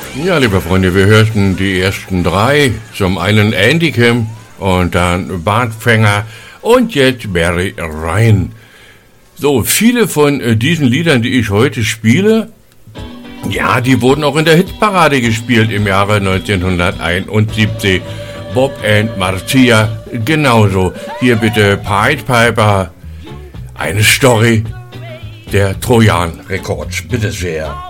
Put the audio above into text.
Ja, liebe Freunde, wir hörten die ersten drei. Zum einen Andy Kim und dann Bart Fänger und jetzt Barry Ryan. So, viele von diesen Liedern, die ich heute spiele, ja, die wurden auch in der Hitparade gespielt im Jahre 1971. Bob and Marcia genauso. Hier bitte Pied Piper, eine Story der Trojan Records. Bitte sehr.